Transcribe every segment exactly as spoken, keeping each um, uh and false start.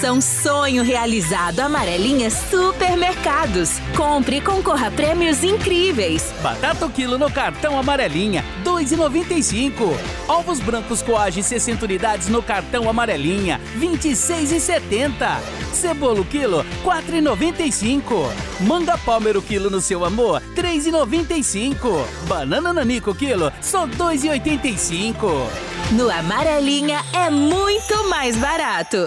Um sonho realizado. Amarelinha Supermercados. Compre e concorra a prêmios incríveis. Batata o quilo no cartão Amarelinha, dois reais e noventa e cinco centavos. Ovos brancos Coage sessenta unidades no cartão Amarelinha, vinte e seis reais e setenta centavos. Cebola o quilo, quatro reais e noventa e cinco centavos. Manga Palmer o quilo no seu amor, três reais e noventa e cinco centavos. Banana Nanico o quilo, só dois reais e oitenta e cinco centavos. No Amarelinha é muito mais barato.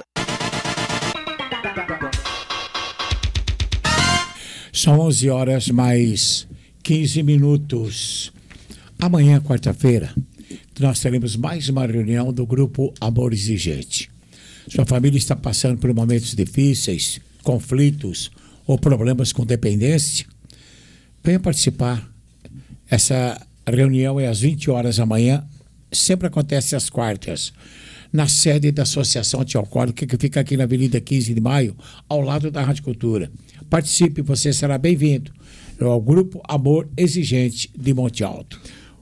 São onze horas mais quinze minutos. Amanhã, quarta-feira, nós teremos mais uma reunião do Grupo Amor Exigente. Sua família está passando por momentos difíceis, conflitos ou problemas com dependência? Venha participar. Essa reunião é às vinte horas da manhã, sempre acontece às quartas, na sede da Associação Antialcoólica, que fica aqui na Avenida quinze de maio, ao lado da Rádio Cultura. Participe, você será bem-vindo ao Grupo Amor Exigente de Monte Alto.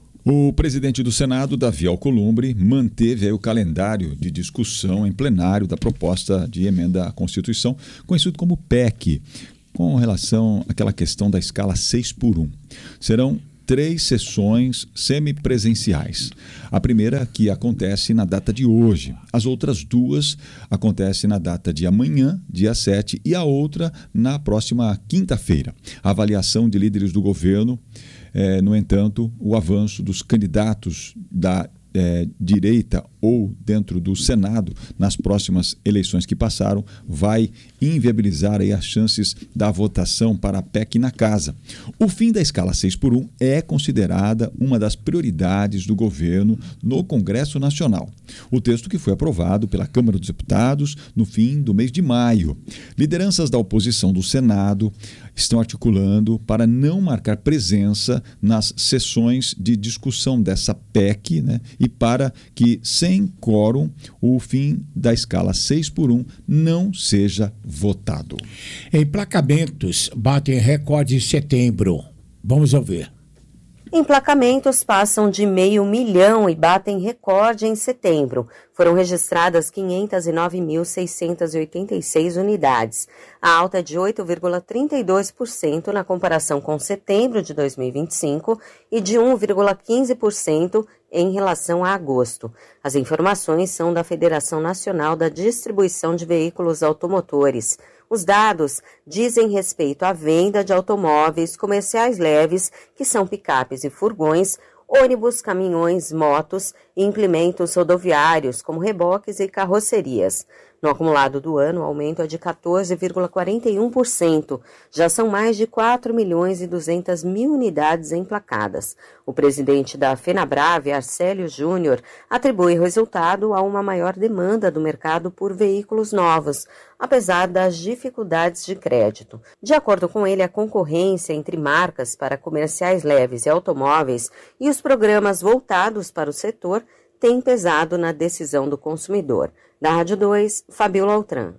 O presidente do Senado, Davi Alcolumbre, manteve aí o calendário de discussão em plenário da proposta de emenda à Constituição, conhecido como P E C, com relação àquela questão da escala seis por um. Serão três sessões semipresenciais. A primeira que acontece na data de hoje. As outras duas acontecem na data de amanhã, dia sete, e a outra na próxima quinta-feira. A avaliação de líderes do governo, é, no entanto, o avanço dos candidatos da É, direita ou dentro do Senado nas próximas eleições que passaram vai inviabilizar aí as chances da votação para a P E C na casa. O fim da escala seis por um é considerada uma das prioridades do governo no Congresso Nacional. O texto que foi aprovado pela Câmara dos Deputados no fim do mês de maio. Lideranças da oposição do Senado estão articulando para não marcar presença nas sessões de discussão dessa P E C, né? E para que, sem quórum, o fim da escala seis por um não seja votado. Emplacamentos batem recorde em setembro. Vamos ouvir. Emplacamentos passam de meio milhão e batem recorde em setembro. Foram registradas quinhentas e nove mil seiscentas e oitenta e seis unidades. A alta é de oito vírgula trinta e dois por cento na comparação com setembro de dois mil e vinte e cinco e de um vírgula quinze por cento em relação a agosto. As informações são da Federação Nacional da Distribuição de Veículos Automotores. Os dados dizem respeito à venda de automóveis comerciais leves, que são picapes e furgões, ônibus, caminhões, motos e implementos rodoviários, como reboques e carrocerias. No acumulado do ano, o aumento é de quatorze vírgula quarenta e um por cento. Já são mais de quatro milhões e duzentas mil unidades emplacadas. O presidente da FenaBrave, Arcélio Júnior, atribui o resultado a uma maior demanda do mercado por veículos novos, apesar das dificuldades de crédito. De acordo com ele, a concorrência entre marcas para comerciais leves e automóveis e os programas voltados para o setor tem pesado na decisão do consumidor. Da Rádio dois, Fabiola Altran.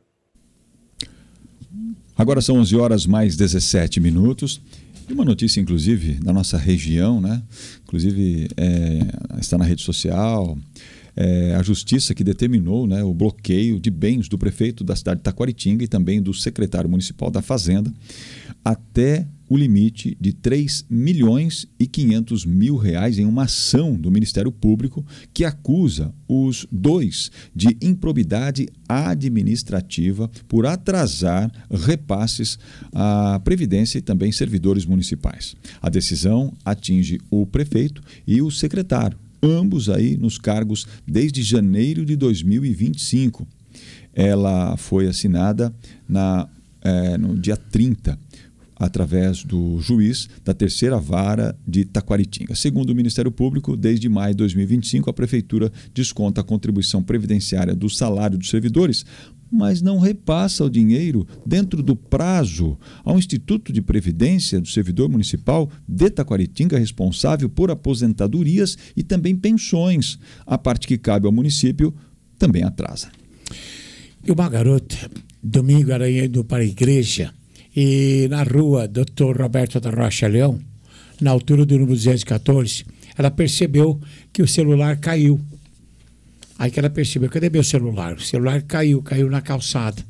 Agora são onze horas mais dezessete minutos. E uma notícia, inclusive, da nossa região, né? Inclusive, é, está na rede social. É, a justiça que determinou, né, o bloqueio de bens do prefeito da cidade de Taquaritinga e também do secretário municipal da Fazenda até o limite de três milhões e quinhentos mil reais em uma ação do Ministério Público que acusa os dois de improbidade administrativa por atrasar repasses à Previdência e também servidores municipais. A decisão atinge o prefeito e o secretário, ambos aí nos cargos desde janeiro de dois mil e vinte e cinco. Ela foi assinada na, é, no dia trinta, através do juiz da terceira vara de Taquaritinga. Segundo o Ministério Público, desde maio de dois mil e vinte e cinco, a Prefeitura desconta a contribuição previdenciária do salário dos servidores, mas não repassa o dinheiro dentro do prazo ao Instituto de Previdência do Servidor Municipal de Taquaritinga, responsável por aposentadorias e também pensões. A parte que cabe ao município também atrasa. E uma garota, domingo, era indo para a igreja e na rua doutor Roberto da Rocha Leão, na altura do número duzentos e quatorze, ela percebeu que o celular caiu. Aí que ela percebeu, cadê meu celular? O celular caiu, caiu na calçada.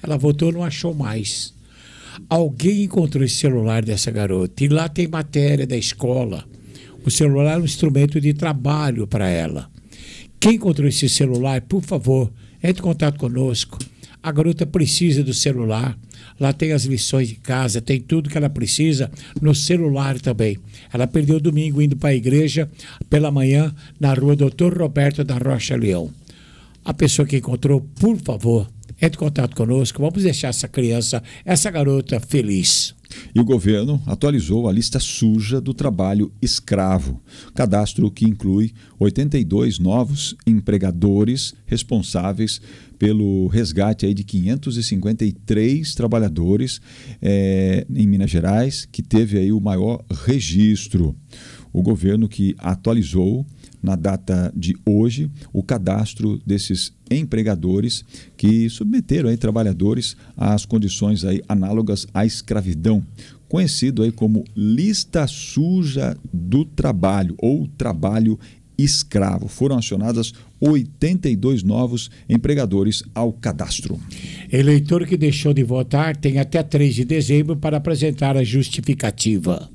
Ela voltou e não achou mais. Alguém encontrou esse celular dessa garota e lá tem matéria da escola. O celular é um instrumento de trabalho para ela. Quem encontrou esse celular, por favor, entre em contato conosco. A garota precisa do celular. Lá tem as lições de casa, tem tudo que ela precisa no celular também. Ela perdeu domingo indo para a igreja pela manhã na rua doutor Roberto da Rocha Leão. A pessoa que encontrou, por favor, entre em contato conosco. Vamos deixar essa criança, essa garota feliz. E o governo atualizou a lista suja do trabalho escravo, cadastro que inclui oitenta e dois novos empregadores responsáveis pelo resgate aí de quinhentos e cinquenta e três trabalhadores é, em Minas Gerais, que teve aí o maior registro. O governo que atualizou na data de hoje o cadastro desses empregadores que submeteram aí trabalhadores às condições aí análogas à escravidão, conhecido aí como lista suja do trabalho ou trabalho escravo. Foram acionadas oitenta e dois novos empregadores ao cadastro. Eleitor que deixou de votar tem até três de dezembro para apresentar a justificativa.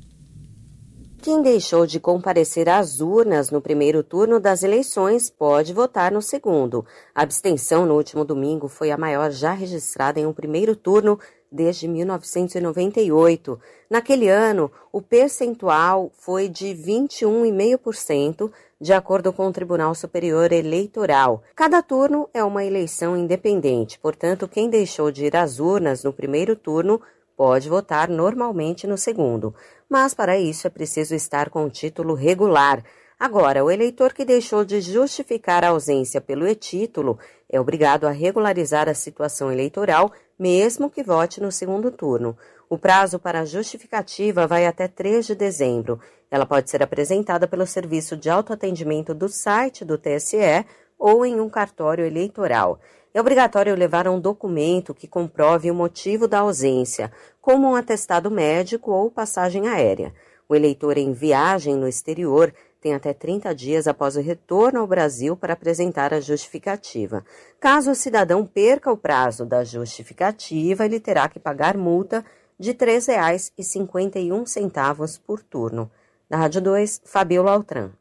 Quem deixou de comparecer às urnas no primeiro turno das eleições pode votar no segundo. A abstenção no último domingo foi a maior já registrada em um primeiro turno desde mil novecentos e noventa e oito. Naquele ano, o percentual foi de vinte e um vírgula cinco por cento, de acordo com o Tribunal Superior Eleitoral. Cada turno é uma eleição independente, portanto, quem deixou de ir às urnas no primeiro turno pode votar normalmente no segundo. Mas para isso é preciso estar com o título regular. Agora, o eleitor que deixou de justificar a ausência pelo e-título é obrigado a regularizar a situação eleitoral, mesmo que vote no segundo turno. O prazo para a justificativa vai até três de dezembro. Ela pode ser apresentada pelo serviço de autoatendimento do site do T S E ou em um cartório eleitoral. É obrigatório levar um documento que comprove o motivo da ausência, como um atestado médico ou passagem aérea. O eleitor em viagem no exterior tem até trinta dias após o retorno ao Brasil para apresentar a justificativa. Caso o cidadão perca o prazo da justificativa, ele terá que pagar multa de três reais e cinquenta e um centavos por turno. Da Rádio dois, Fabiola Altran.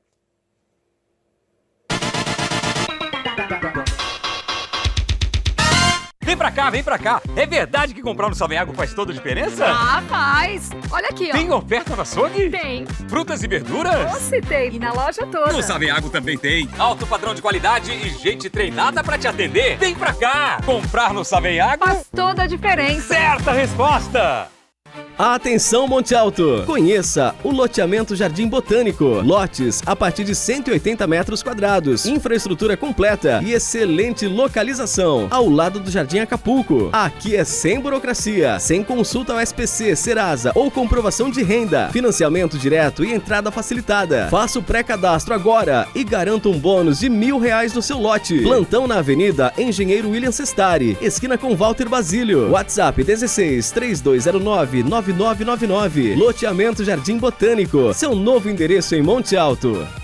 Vem pra cá, vem pra cá. É verdade que comprar no Savenhago faz toda a diferença? Ah, faz. Olha aqui, ó. Tem oferta no açougue? Tem. Frutas e verduras? Nossa, tem. E na loja toda. No Savenhago também tem. Alto padrão de qualidade e gente treinada pra te atender. Vem pra cá. Comprar no Savenhago faz toda a diferença. Certa resposta. Atenção, Monte Alto! Conheça o loteamento Jardim Botânico. Lotes a partir de cento e oitenta metros quadrados. Infraestrutura completa e excelente localização. Ao lado do Jardim Acapulco. Aqui é sem burocracia, sem consulta ao S P C, Serasa ou comprovação de renda. Financiamento direto e entrada facilitada. Faça o pré-cadastro agora e garanta um bônus de mil reais no seu lote. Plantão na Avenida Engenheiro William Sestari, esquina com Walter Basílio. WhatsApp dezesseis, três dois zero nove, nove nove nove nove. Loteamento Jardim Botânico, seu novo endereço em Monte Alto.